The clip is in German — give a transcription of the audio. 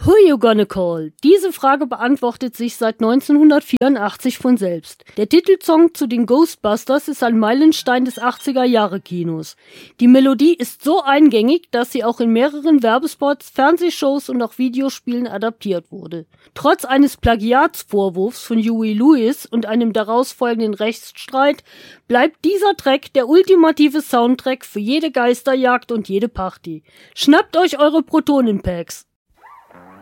Who you gonna call? Diese Frage beantwortet sich seit 1984 von selbst. Der Titelsong zu den Ghostbusters ist ein Meilenstein des 80er-Jahre-Kinos. Die Melodie ist so eingängig, dass sie auch in mehreren Werbespots, Fernsehshows und auch Videospielen adaptiert wurde. Trotz eines Plagiatsvorwurfs von Huey Lewis und einem daraus folgenden Rechtsstreit bleibt dieser Track der ultimative Soundtrack für jede Geisterjagd und jede Party. Schnappt euch eure Protonenpacks!